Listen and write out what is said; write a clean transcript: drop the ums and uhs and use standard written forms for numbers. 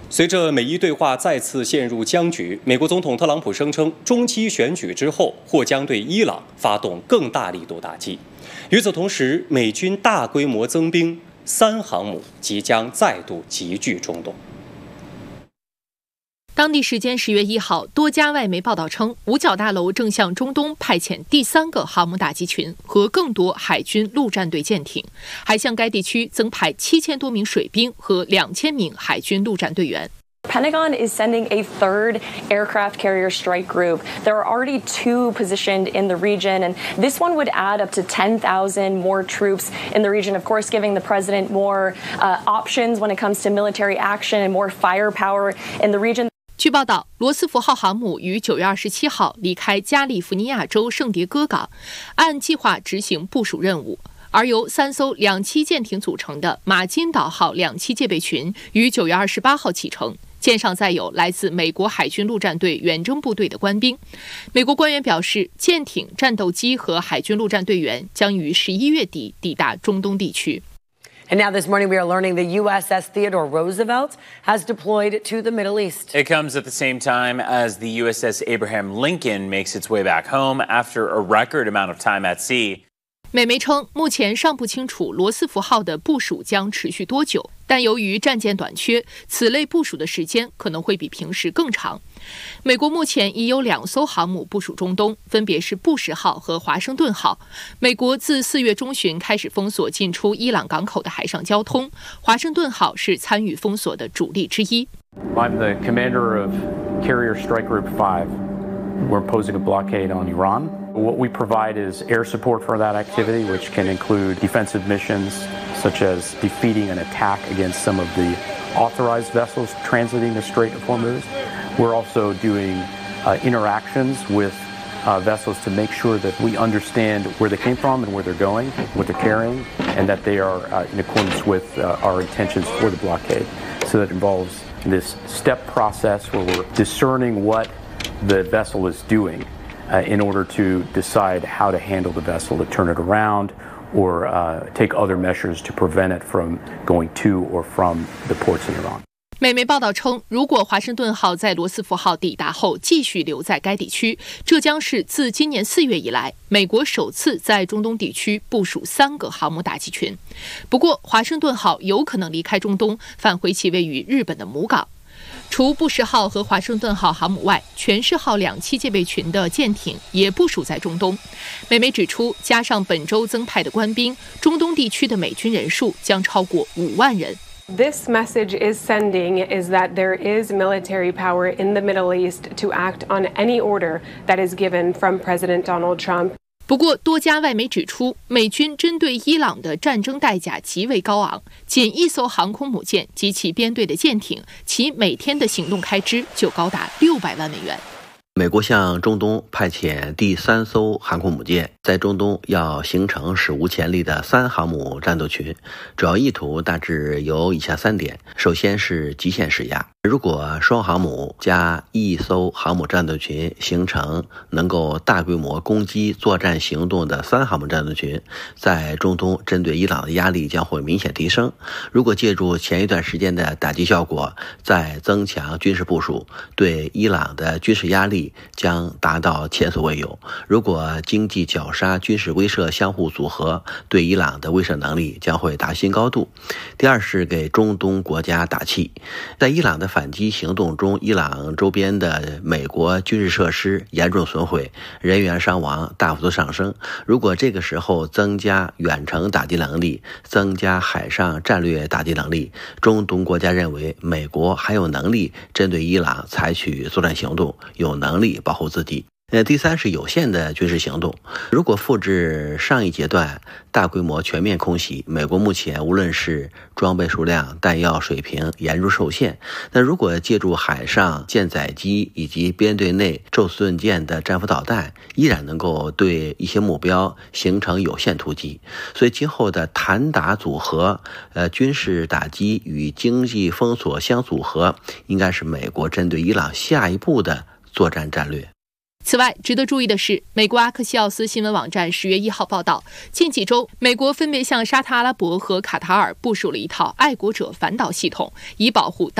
随着美伊对话再次陷入僵局，美国总统特朗普声称，中期选举之后或将对伊朗发动更大力度打击。与此同时，美军大规模增兵，3航母即将再度集聚中东。 当地时间10月1号，多家外媒报道称，五角大楼正向中东派遣第3个航母打击群和更多海军陆战队舰艇，还向该地区增派7000多名水兵和2000名海军陆战队员。 Pentagon is sending a third aircraft carrier strike group. There are already 2 positioned in the region, and this one would add up to 10,000 more troops in the region, of course, giving the president more options when it comes to military action and more firepower in the region. 据报道，罗斯福号航母于9月27号离开加利福尼亚州圣迭戈港，按计划执行部署任务。而由3艘2栖舰艇组成的马金岛号2栖戒备群于9月28号启程，舰上载有来自美国海军陆战队远征部队的官兵。美国官员表示，舰艇、战斗机和海军陆战队员将于11月底抵达中东地区。 And now this morning we are learning the USS Theodore Roosevelt has deployed to the Middle East. It comes at the same time as the USS Abraham Lincoln makes its way back home after a record amount of time at sea. 美媒称，目前尚不清楚罗斯福号的部署将持续多久，但由于战舰短缺，此类部署的时间可能会比平时更长。美国目前已有2艘航母部署中东，分别是布什号和华盛顿号。美国自4月中旬开始封锁进出伊朗港口的海上交通，华盛顿号是参与封锁的主力之一。 I'm the commander of Carrier Strike Group 5. We're imposing a blockade on Iran. What we provide is air support for that activity, which can include defensive missions, such as defeating an attack against some of the authorized vessels transiting the Strait of Hormuz. We're also doing interactions with vessels to make sure that we understand where they came from and where they're going, what they're carrying, and that they are in accordance with our intentions for the blockade. So that involves this step process where we're discerning what the vessel is doing in order to decide how to handle the vessel, to turn it around or take other measures to prevent it from going to or from the ports in Iran. 美媒报道称，如果华盛顿号在罗斯福号抵达后继续留在该地区，这将是自今年4月以来，美国首次在中东地区部署3个航母打击群。不过，华盛顿号有可能离开中东，返回其位于日本的母港。除布什号和华盛顿号航母外，全市号2栖戒备群的舰艇也部署在中东。美媒指出，加上本周增派的官兵，中东地区的美军人数将超过5万人。 This message is sending is that there is military power in the Middle East to act on any order that is given from President Donald Trump. 不过，多家外媒指出，美军针对伊朗的战争代价极为高昂，仅1艘航空母舰及其编队的舰艇，其每天的行动开支就高达600万美元。 美国向中东派遣第3艘航空母舰，在中东要形成史无前例的3航母战斗群，主要意图大致有以下3点。首先是极限施压，如果双航母加1艘航母战斗群形成能够大规模攻击作战行动的3航母战斗群，在中东针对伊朗的压力将会明显提升。如果借助前一段时间的打击效果，再增强军事部署，对伊朗的军事压力将达到前所未有。如果经济绞杀、军事威慑相互组合，对伊朗的威慑能力将会达新高度。第二是给中东国家打气，在伊朗的反击行动中，伊朗周边的美国军事设施严重损毁，人员伤亡大幅度上升。如果这个时候增加远程打击能力，增加海上战略打击能力，中东国家认为美国还有能力针对伊朗采取作战行动，有能力保护自己。第三是有限的军事行动。如果复制上一阶段大规模全面空袭，美国目前无论是装备数量、弹药水平严重受限。那如果借助海上舰载机以及编队内宙斯盾舰的战斧导弹，依然能够对一些目标形成有限突击。所以今后的弹打组合、军事打击与经济封锁相组合，应该是美国针对伊朗下一步的作战战略。 此外，值得注意的是，美国阿克西奥斯新闻网站10月1号报道，近几周，美国分别向沙特阿拉伯和卡塔尔部署了一套爱国者反导系统，以保护